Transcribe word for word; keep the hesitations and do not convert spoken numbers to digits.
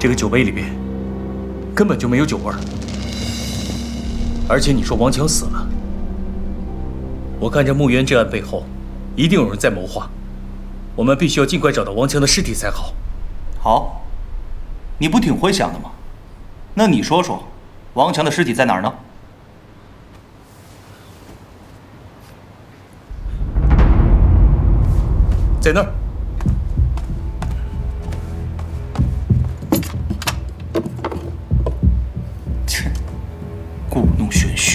这个酒杯里边根本就没有酒味儿。而且你说王强死了，我看这穆渊这案背后一定有人在谋划，我们必须要尽快找到王强的尸体才好。 好，你不挺会想的吗？那你说说，王强的尸体在哪儿呢？ 在那儿。 切，故弄玄虚。